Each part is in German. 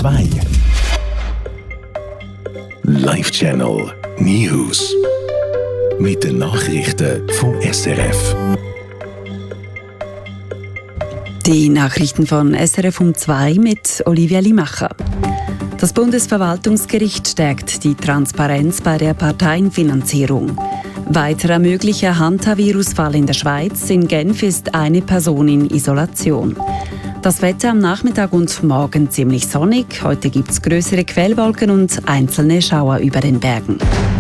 2. Live Channel News. Mit den Nachrichten vom SRF. Die Nachrichten von SRF um 2 mit Olivia Limacher. Das Bundesverwaltungsgericht stärkt die Transparenz bei der Parteienfinanzierung. Weiterer möglicher Hantavirus-Fall in der Schweiz. In Genf ist eine Person in Isolation. Das Wetter am Nachmittag und morgen ziemlich sonnig. Heute gibt es größere Quellwolken und einzelne Schauer über den Bergen.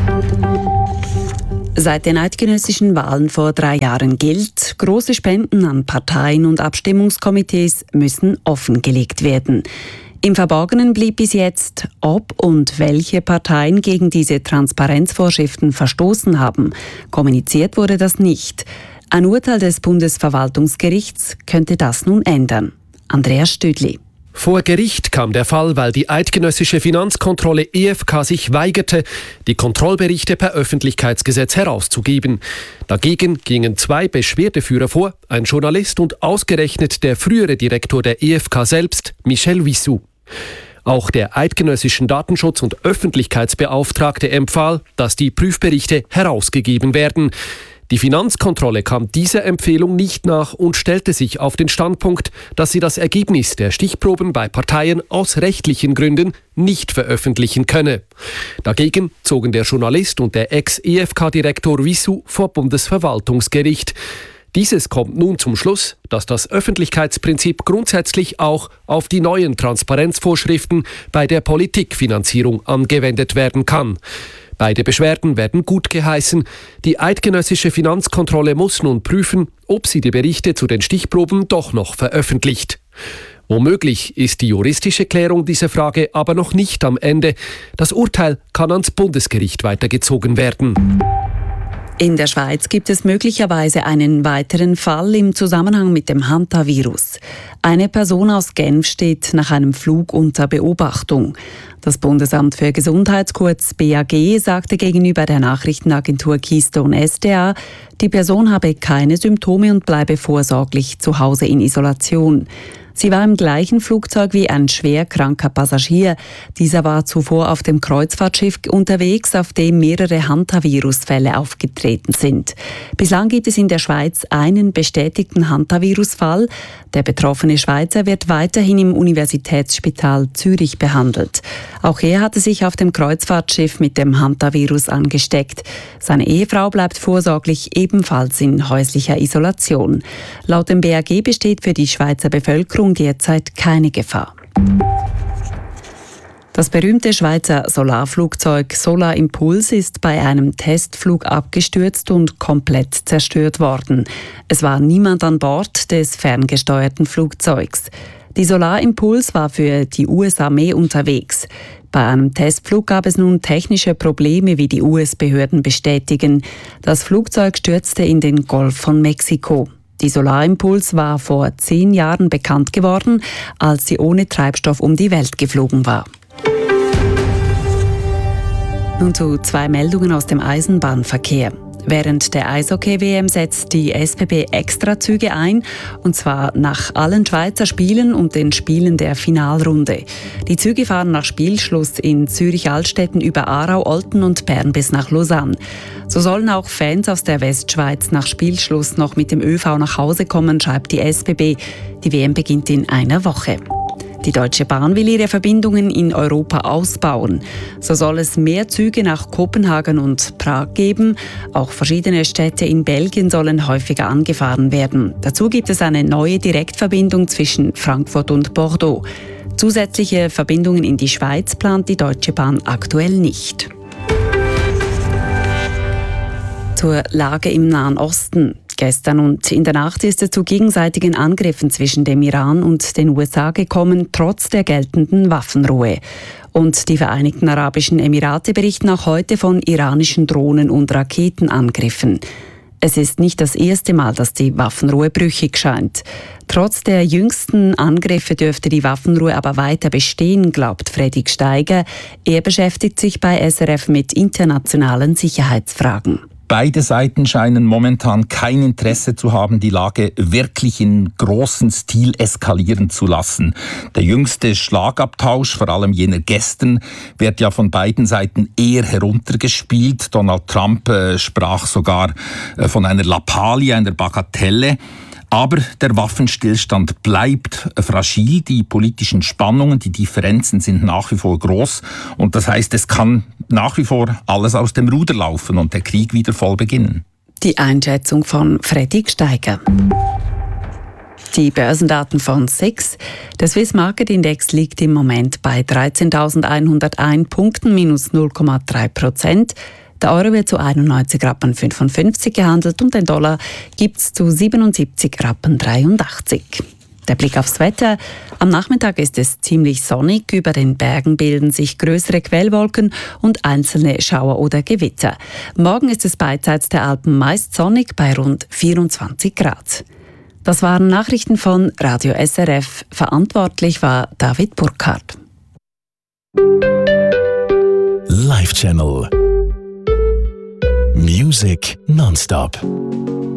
Seit den eidgenössischen Wahlen vor 3 Jahren gilt, große Spenden an Parteien und Abstimmungskomitees müssen offengelegt werden. Im Verborgenen blieb bis jetzt, ob und welche Parteien gegen diese Transparenzvorschriften verstoßen haben. Kommuniziert wurde das nicht. Ein Urteil des Bundesverwaltungsgerichts könnte das nun ändern. Andreas Stüdli. Vor Gericht kam der Fall, weil die eidgenössische Finanzkontrolle EFK sich weigerte, die Kontrollberichte per Öffentlichkeitsgesetz herauszugeben. Dagegen gingen 2 Beschwerdeführer vor, ein Journalist und ausgerechnet der frühere Direktor der EFK selbst, Michel Wissou. Auch der eidgenössischen Datenschutz- und Öffentlichkeitsbeauftragte empfahl, dass die Prüfberichte herausgegeben werden. Die Finanzkontrolle kam dieser Empfehlung nicht nach und stellte sich auf den Standpunkt, dass sie das Ergebnis der Stichproben bei Parteien aus rechtlichen Gründen nicht veröffentlichen könne. Dagegen zogen der Journalist und der Ex-EFK-Direktor Wissou vor Bundesverwaltungsgericht. Dieses kommt nun zum Schluss, dass das Öffentlichkeitsprinzip grundsätzlich auch auf die neuen Transparenzvorschriften bei der Politikfinanzierung angewendet werden kann. Beide Beschwerden werden gutgeheißen. Die eidgenössische Finanzkontrolle muss nun prüfen, ob sie die Berichte zu den Stichproben doch noch veröffentlicht. Womöglich ist die juristische Klärung dieser Frage aber noch nicht am Ende. Das Urteil kann ans Bundesgericht weitergezogen werden. In der Schweiz gibt es möglicherweise einen weiteren Fall im Zusammenhang mit dem Hantavirus. Eine Person aus Genf steht nach einem Flug unter Beobachtung. Das Bundesamt für Gesundheit, kurz BAG, sagte gegenüber der Nachrichtenagentur Keystone SDA, die Person habe keine Symptome und bleibe vorsorglich zu Hause in Isolation. Sie war im gleichen Flugzeug wie ein schwer kranker Passagier. Dieser war zuvor auf dem Kreuzfahrtschiff unterwegs, auf dem mehrere Hantavirus-Fälle aufgetreten sind. Bislang gibt es in der Schweiz einen bestätigten Hantavirus-Fall. Der betroffene Schweizer wird weiterhin im Universitätsspital Zürich behandelt. Auch er hatte sich auf dem Kreuzfahrtschiff mit dem Hantavirus angesteckt. Seine Ehefrau bleibt vorsorglich ebenfalls in häuslicher Isolation. Laut dem BAG besteht für die Schweizer Bevölkerung derzeit keine Gefahr. Das berühmte Schweizer Solarflugzeug Solar Impulse ist bei einem Testflug abgestürzt und komplett zerstört worden. Es war niemand an Bord des ferngesteuerten Flugzeugs. Die Solar Impulse war für die US-Armee unterwegs. Bei einem Testflug gab es nun technische Probleme, wie die US-Behörden bestätigen. Das Flugzeug stürzte in den Golf von Mexiko. Die Solar Impulse war vor 10 Jahren bekannt geworden, als sie ohne Treibstoff um die Welt geflogen war. Nun zu 2 Meldungen aus dem Eisenbahnverkehr. Während der Eishockey-WM setzt die SBB Extrazüge ein, und zwar nach allen Schweizer Spielen und den Spielen der Finalrunde. Die Züge fahren nach Spielschluss in Zürich-Altstetten über Aarau, Olten und Bern bis nach Lausanne. So sollen auch Fans aus der Westschweiz nach Spielschluss noch mit dem ÖV nach Hause kommen, schreibt die SBB. Die WM beginnt in einer Woche. Die Deutsche Bahn will ihre Verbindungen in Europa ausbauen. So soll es mehr Züge nach Kopenhagen und Prag geben. Auch verschiedene Städte in Belgien sollen häufiger angefahren werden. Dazu gibt es eine neue Direktverbindung zwischen Frankfurt und Bordeaux. Zusätzliche Verbindungen in die Schweiz plant die Deutsche Bahn aktuell nicht. Zur Lage im Nahen Osten. Gestern und in der Nacht ist es zu gegenseitigen Angriffen zwischen dem Iran und den USA gekommen, trotz der geltenden Waffenruhe. Und die Vereinigten Arabischen Emirate berichten auch heute von iranischen Drohnen- und Raketenangriffen. Es ist nicht das erste Mal, dass die Waffenruhe brüchig scheint. Trotz der jüngsten Angriffe dürfte die Waffenruhe aber weiter bestehen, glaubt Fredrik Steiger. Er beschäftigt sich bei SRF mit internationalen Sicherheitsfragen. beide Seiten scheinen momentan kein Interesse zu haben, die Lage wirklich in großem Stil eskalieren zu lassen. Der jüngste Schlagabtausch, vor allem jener gestern, wird ja von beiden Seiten eher heruntergespielt. Donald Trump sprach sogar von einer Lappalie, einer Bagatelle. Aber der Waffenstillstand bleibt fragil, die politischen Spannungen, die Differenzen sind nach wie vor groß und das heißt, es kann nach wie vor alles aus dem Ruder laufen und der Krieg wieder voll beginnen. Die Einschätzung von Freddy Gsteiger. Die Börsendaten von SIX. Der Swiss Market Index liegt im Moment bei 13.101 Punkten, minus 0,3%. Der Euro wird zu 91,55 Rappen gehandelt und den Dollar gibt es zu 77,83 Rappen. Der Blick aufs Wetter. Am Nachmittag ist es ziemlich sonnig. Über den Bergen bilden sich größere Quellwolken und einzelne Schauer oder Gewitter. Morgen ist es beidseits der Alpen meist sonnig bei rund 24 Grad. Das waren Nachrichten von Radio SRF. Verantwortlich war David Burkhardt. Live Channel. Music nonstop.